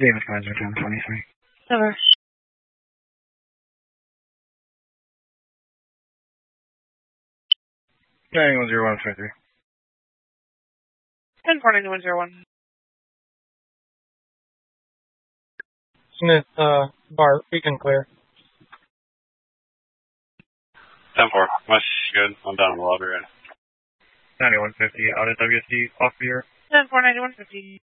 David Kaiser, 1023. Over. 90123. 10-4-9101. Smith, Bart, we can clear. 10-4. Much good. I'm down in the lobby right now. 9150, out at WSD, off here. 10-4-9150.